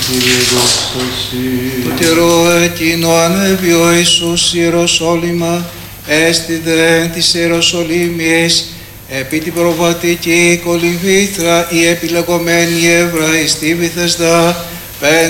Το καιρό εκείνο ανέβη ο Ιησούς Ιεροσόλυμα, έστι δε της Ιεροσολύμιας, επί την προβατική κολυμβήθρα η επιλεγωμένη Εύρα εις τη Βηθεσδά,